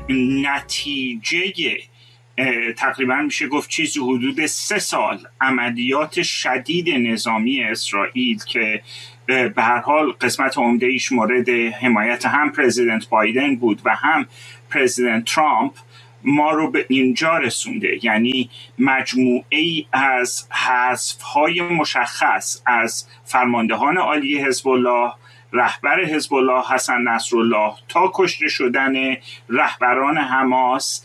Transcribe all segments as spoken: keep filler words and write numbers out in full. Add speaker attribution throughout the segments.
Speaker 1: نتیجه تقریبا میشه گفت چیزی حدود سه سال عملیات شدید نظامی اسرائیل که به هر حال قسمت عمده ایش مورد حمایت هم پرزیدنت بایدن بود و هم پرزیدنت ترامپ ما رو به اینجا رسونده. یعنی مجموعه ای از حذف‌های مشخص از فرماندهان عالی حزب الله، رهبر حزب الله حسن نصرالله، تا کشته شدن رهبران حماس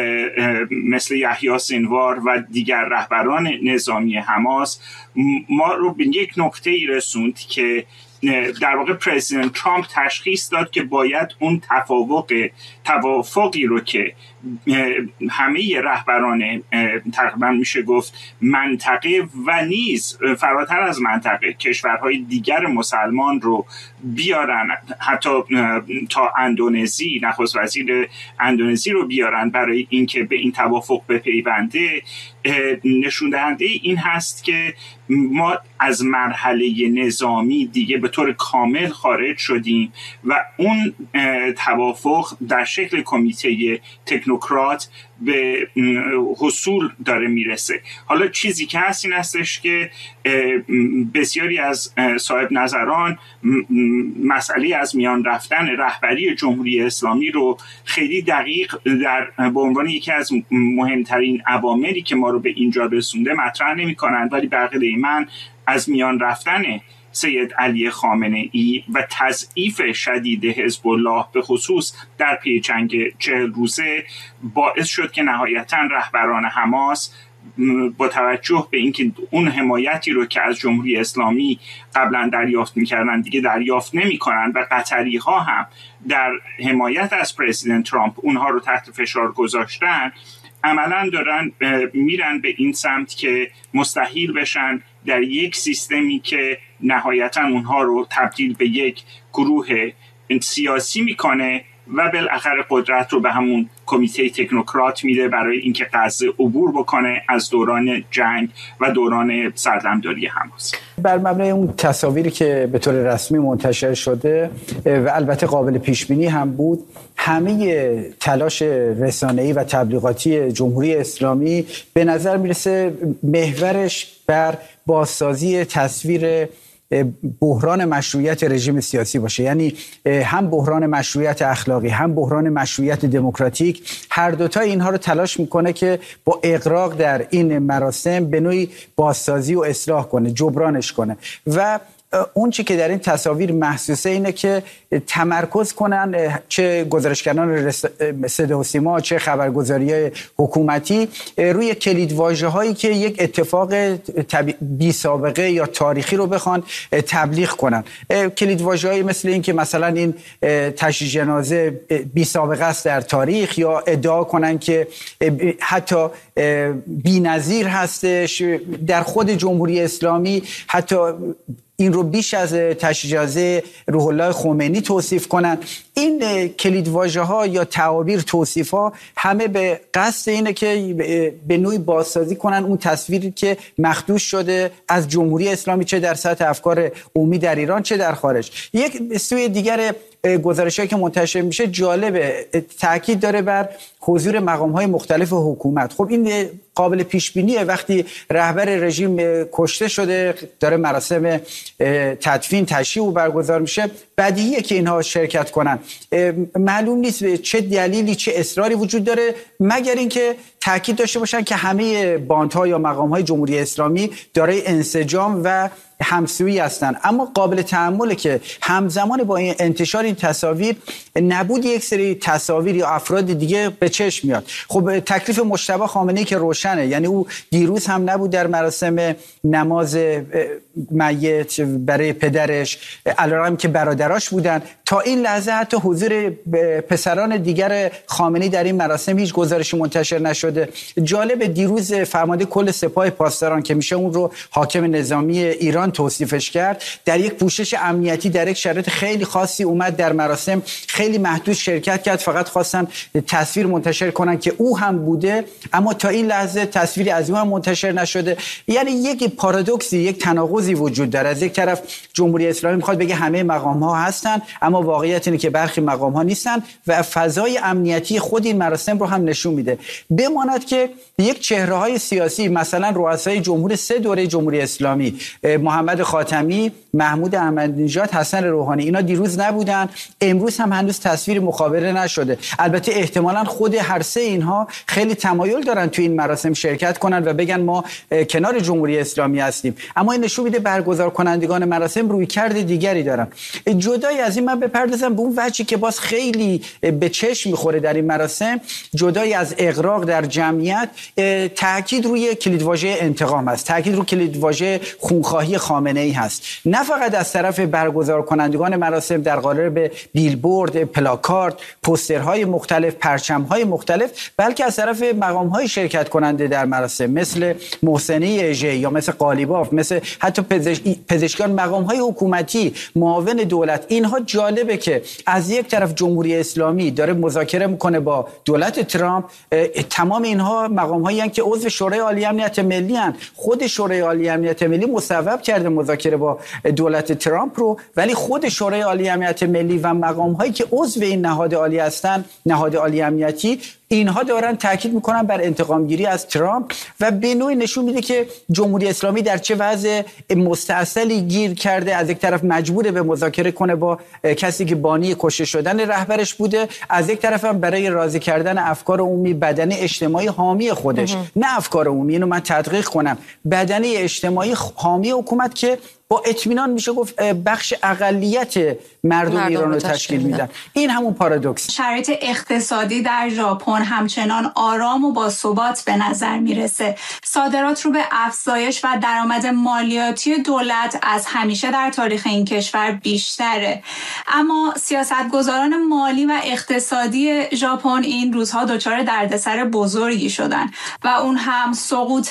Speaker 1: مثل یحیی سینوار و دیگر رهبران نظامی حماس ما رو به یک نقطه ای رسوند که در واقع پرزیدنت ترامپ تشخیص داد که باید اون تفاوق توافقی رو که همه رهبران تقریبا میشه گفت منطقه و نیز فراتر از منطقه کشورهای دیگر مسلمان رو بیارن، حتی تا اندونزی، نخست وزیر اندونزی رو بیارن برای اینکه به این توافق بپیونده، نشون دهنده این هست که ما از مرحله نظامی دیگه به طور کامل خارج شدیم و اون توافق در شکل کمیته تکنوکرات به حصول داره میرسه. حالا چیزی که هست این هستش که بسیاری از صاحب نظران مسئله از میان رفتن رهبری جمهوری اسلامی رو خیلی دقیق در به عنوان یکی از مهمترین عواملی که ما رو به اینجا رسونده مطرح نمی کنند، ولی به عقیده من از میان رفتن سید علی خامنه ای و تضعیف شدید حزب الله به خصوص در پی جنگ چهل روزه باعث شد که نهایتاً رهبران حماس با توجه به اینکه اون حمایتی رو که از جمهوری اسلامی قبلا دریافت می‌کردن دیگه دریافت نمی‌کنن و قطری‌ها هم در حمایت از پرزیدنت ترامپ اونها رو تحت فشار گذاشتن، عملاً دارن میرن به این سمت که مستحیل بشن در یک سیستمی که نهایتاً اونها رو تبدیل به یک گروه سیاسی میکنه و بالاخره قدرت رو به همون کمیته تکنوکرات میده برای اینکه غزه عبور بکنه از دوران جنگ و دوران سردمداری حماس.
Speaker 2: بر مبنای اون تصاویری که به طور رسمی منتشر شده و البته قابل پیش بینی هم بود، همه تلاش رسانه‌ای و تبلیغاتی جمهوری اسلامی به نظر میرسه محورش بر بازسازی تصویر بحران مشروعیت رژیم سیاسی باشه. یعنی هم بحران مشروعیت اخلاقی هم بحران مشروعیت دموکراتیک، هر دوتا اینها رو تلاش میکنه که با اغراق در این مراسم به نوعی بازسازی و اصلاح کنه، جبرانش کنه. و اون چی که در این تصاویر محسوسه اینه که تمرکز کنن چه گزارشگران صدا و سیما چه خبرگزاری حکومتی روی کلیدواژه هایی که یک اتفاق بی سابقه یا تاریخی رو بخوان تبلیغ کنن. کلیدواژه هایی مثل این که مثلا این تشییع جنازه بی سابقه است در تاریخ، یا ادعا کنن که حتی بی‌نظیر هستش در خود جمهوری اسلامی، حتی این رو بیش از تشییع جنازه روح الله خمینی توصیف کنن. این کلیدواژه ها یا تعابیر، توصیف ها همه به قصد اینه که به نوعی بازسازی کنن اون تصویری که مخدوش شده از جمهوری اسلامی، چه در سطح افکار عمومی در ایران چه در خارج. یک سوی دیگر گزارش‌هایی که منتشر میشه جالبه، تاکید داره بر حضور مقام‌های مختلف حکومت. خب این قابل پیش بینیه، وقتی رهبر رژیم کشته شده داره مراسم تدفین تشییع او برگزار میشه، بدیهیه که اینها شرکت کنن. معلوم نیست چه دلیلی چه اصراری وجود داره، مگر اینکه تاکید داشته باشن که همه باندها یا مقام‌های جمهوری اسلامی دارای انسجام و همسویی هستن. اما قابل تأمله که همزمان با این انتشار این تصاویر نبود یک سری تصاویر یا افراد دیگه به چشم میاد. خب تکلیف مجتبی خامنه‌ای که روشنه، یعنی او دیروز هم نبود در مراسم نماز میت برای پدرش، علارم که برادراش بودن. تا این لحظه حتی حضور پسران دیگر خامنه‌ای در این مراسم هیچ گزارشی منتشر نشده. جالب، دیروز فرمانده کل سپاه پاسداران که میشه اون رو حاکم نظامی ایران ایران توصیفش کرد، در یک پوشش امنیتی در یک شرایط خیلی خاصی اومد در مراسم، خیلی محدود شرکت کرد، فقط خواستن تصویر منتشر کنن که او هم بوده، اما تا این لحظه تصویری از او هم منتشر نشده. یعنی یک پارادوکسی، یک تناقضی وجود داره. از یک طرف جمهوری اسلامی میخواد بگه همه مقام ها هستن، اما واقعیت اینه که برخی مقام ها نیستن و فضای امنیتی خود این مراسم رو هم نشون میده. بماند که یک چهره های سیاسی، مثلا رؤسای جمهور سه دوره جمهوری اسلامی، محمد خاتمی، محمود احمدی نژاد، حسن روحانی، اینا دیروز نبودن، امروز هم هنوز تصویر مخابره نشده. البته احتمالاً خود هر سه اینها خیلی تمایل دارن تو این مراسم شرکت کنن و بگن ما کنار جمهوری اسلامی هستیم، اما این نشون میده برگزار کنندگان مراسم رویکرد دیگری دارن. جدای از این من بپردازم به اون وجهی که باز خیلی به چشم میخوره در این مراسم، جدای از اغراق در جمعیت، تاکید روی کلیدواژه انتقام است، تاکید روی کلیدواژه خونخواهی خامنه‌ای هست. نه فقط از طرف برگزار کنندگان مراسم در قالب بیلبورد، پلاکارد، پوسترهای مختلف، پرچم‌های مختلف، بلکه از طرف مقام‌های شرکت کننده در مراسم مثل محسنی اژه یا مثل قالیباف، مثل حتی پزشکان، مقام‌های حکومتی، معاون دولت. اینها جالبه که از یک طرف جمهوری اسلامی داره مذاکره میکنه با دولت ترامپ، تمام اینها مقام‌هایی هستند که عضو شورای عالی امنیت ملی هستند. خود شورای عالی امنیت ملی مصوب کرده مذاکره با دولت ترامپ رو، ولی خود شورای عالی امنیت ملی و مقام‌هایی که عضو این نهاد عالی هستند، نهاد عالی امنیتی، اینها دارن تاکید میکنن بر انتقام گیری از ترامپ و به نوعی نشون میده که جمهوری اسلامی در چه وضع مستعصلی گیر کرده. از یک طرف مجبوره به مذاکره کنه با کسی که بانی کشته شدن رهبرش بوده، از یک طرف هم برای راضی کردن افکار عمومی بدنه اجتماعی حامی خودش، نه افکار عمومی، اینو من تدقیق کنم، بدنه اجتماعی حامی حکومت که با اطمینان میشه گفت بخش اقلیت مردم, مردم ایران رو تشکیل میدن. این همون پارادوکس.
Speaker 3: شرایط اقتصادی در ژاپن همچنان آرام و با ثبات به نظر میرسه. صادرات رو به افزایش و درآمد مالیاتی دولت از همیشه در تاریخ این کشور بیشتره. اما سیاستگزاران مالی و اقتصادی ژاپن این روزها دچار دردسر بزرگی شدن و اون هم سقوط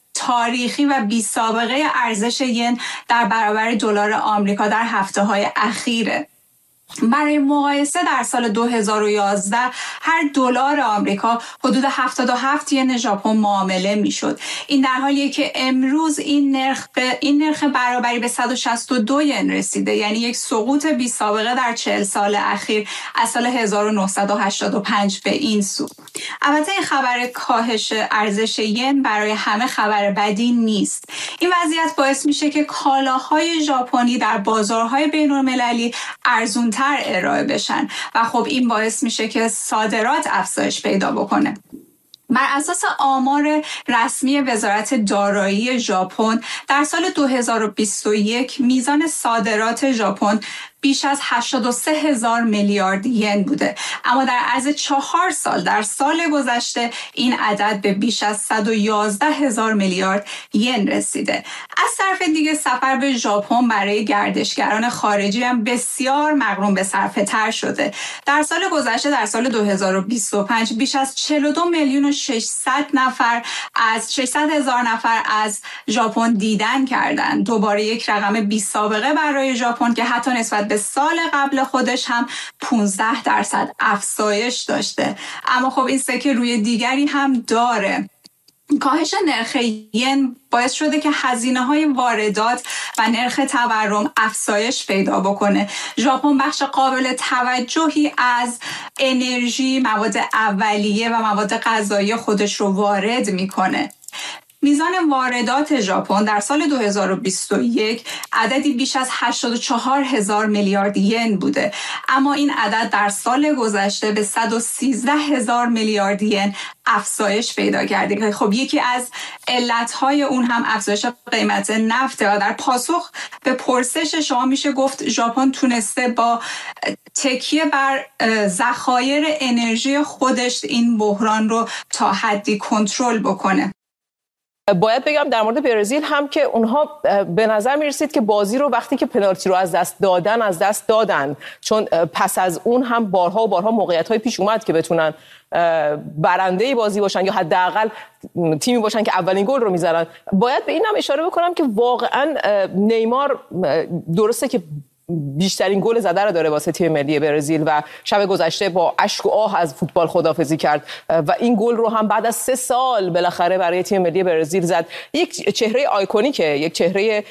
Speaker 3: تاریخی و بی سابقه ارزش ین در برابر دلار آمریکا در هفته‌های اخیره. برای مقایسه در سال دو هزار و یازده هر دلار آمریکا حدود هفتاد و هفت ین ژاپن معامله میشد. این در حالیه که امروز این نرخ به این نرخ برابری به صد و شصت و دو ین رسیده، یعنی یک سقوط بی سابقه در چهل سال اخیر از سال هزار و نهصد و هشتاد و پنج به این سو. البته این خبر کاهش ارزش ین برای همه خبر بدی نیست. این وضعیت باعث میشه که کالاهای ژاپنی در بازارهای بین‌المللی ارزان‌تر ارائه بشن و خب این باعث میشه که صادرات افزایش پیدا بکنه. بر اساس آمار رسمی وزارت دارایی ژاپن در سال دو هزار و بیست و یک میزان صادرات ژاپن بیش از هشتاد و سه هزار میلیارد ین بوده، اما در عرض چهار سال در سال گذشته این عدد به بیش از صد و یازده هزار میلیارد ین رسیده. از طرف دیگه سفر به ژاپن برای گردشگران خارجی هم بسیار مغروم به صرفه تر شده. در سال گذشته در سال دو هزار و بیست و پنج بیش از چهل و دو میلیون و ششصد نفر از ششصد هزار نفر از ژاپن دیدن کردن. دوباره یک رقم بی سابقه برای ژاپن که حتی نسبت به سال قبل خودش هم پانزده درصد افزایش داشته. اما خب این سکه روی دیگری هم داره. کاهش نرخ ین باعث شده که هزینه‌های واردات و نرخ تورم افزایش پیدا بکنه. ژاپن بخش قابل توجهی از انرژی، مواد اولیه و مواد غذایی خودش رو وارد میکنه. میزان واردات ژاپن در سال دو هزار و بیست و یک عددی بیش از هشتاد و چهار هزار میلیارد ین بوده، اما این عدد در سال گذشته به صد و سیزده هزار میلیارد ین افزایش پیدا کرده. خب یکی از علتهای اون هم افزایش قیمت نفته و در پاسخ به پرسش شما میشه گفت ژاپن تونسته با تکیه بر ذخایر انرژی خودش این بحران رو تا حدی کنترل بکنه.
Speaker 4: باید بگم در مورد برزیل هم که اونها به نظر میرسید که بازی رو وقتی که پنالتی رو از دست دادن از دست دادن، چون پس از اون هم بارها و بارها موقعیت‌های پیش اومد که بتونن برنده بازی باشن یا حداقل تیمی باشن که اولین گل رو میزنن. باید به این هم اشاره بکنم که واقعا نیمار درسته که بیشترین گل زده رو داره واسه تیم ملی برزیل و شب گذشته با اشک و آه از فوتبال خداحافظی کرد و این گل رو هم بعد از سه سال بالاخره برای تیم ملی برزیل زد. یک چهره آیکونیکه، یک چهره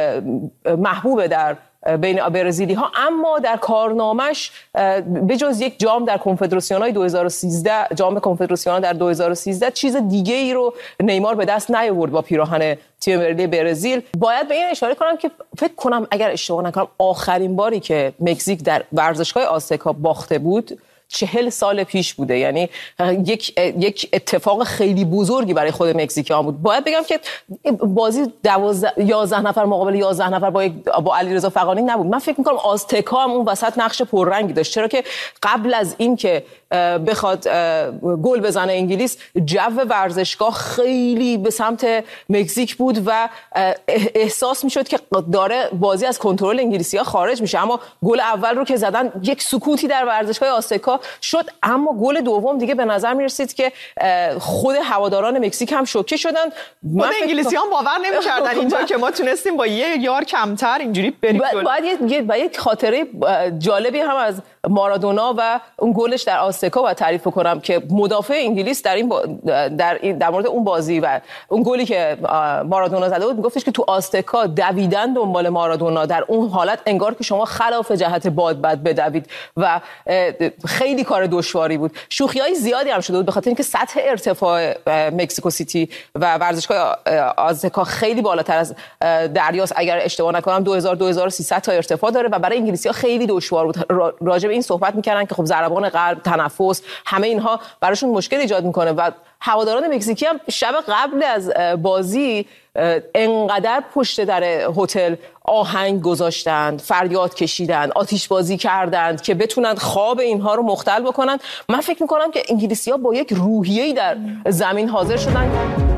Speaker 4: محبوب در بین برزیلی ها، اما در کارنامش به جز یک جام در کنفدراسیون های دو هزار و سیزده، جام کنفدراسیون در دو هزار و سیزده، چیز دیگه ای رو نیمار به دست نیاورد با پیراهن تیم ملی برزیل. باید به این اشاره کنم که فکر کنم اگر اشتباه نکنم آخرین باری که مکزیک در ورزشگاه آزتکا باخته بود چهل سال پیش بوده، یعنی یک یک اتفاق خیلی بزرگی برای خود مکزیکی‌ها بود. باید بگم که بازی دوازده یازده نفر مقابل یازده نفر با با علیرضا فغانی نبود. من فکر می‌کنم آزتکا هم اون وسط نقش پررنگی داشت، چرا که قبل از این که بخواد گل بزنه انگلیس، جو ورزشگاه خیلی به سمت مکزیک بود و احساس می‌شد که داره بازی از کنترل انگلیسی‌ها خارج میشه. اما گل اول رو که زدن یک سکوتی در ورزشگاه آزتکا شد، اما گل دوم دیگه به نظر میرسید که خود هواداران مکزیک هم شوکه شدن.
Speaker 5: خود انگلیسی‌ها باور نمی‌کردن اینجا که ما تونستیم با یه یار کمتر اینجوری بریم جلو.
Speaker 4: باید باید یک خاطره جالبی هم از مارادونا و اون گلش در آزتکا باید تعریف کنم که مدافع انگلیس در این با در این در مورد اون بازی و اون گلی که مارادونا زده بود میگفتش که تو آزتکا دویدن دنبال مارادونا در اون حالت انگار که شما خلاف جهت باد باد بدوید و خیلی کار دشواری بود. شوخی‌های زیادی هم شده بود به خاطر اینکه سطح ارتفاع مکزیکو سیتی و ورزشگاه آزتکا خیلی بالاتر از دریاست. اگر اشتباه نکنم دو هزار تا دو هزار و سیصد تا ارتفاع داره و برای انگلیسی‌ها خیلی دشوار بود. راجع به این صحبت می‌کردن که خب ضربان قلب، تنفس، همه اینها براشون مشکل ایجاد می‌کنه و هواداران مکزیکی هم شب قبل از بازی انقدر پشت در هتل آهنگ گذاشتند، فریاد کشیدند، آتش بازی کردند که بتونند خواب اینها رو مختل بکنند. من فکر می‌کنم که انگلیسی‌ها با یک روحیه‌ای در زمین حاضر شدن.